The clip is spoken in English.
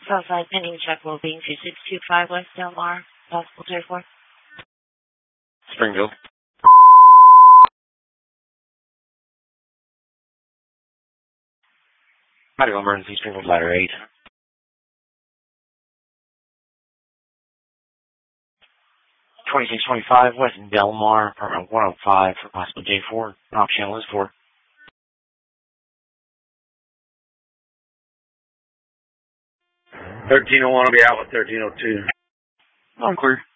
Southside pending check will be 2625 West Del Mar, possible J4. Springfield. Medical emergency, Springfield ladder 8. 2625 West Del Mar, apartment 105 for possible J4. Op channel is 4. 1301 will be out with 1302. I'm clear.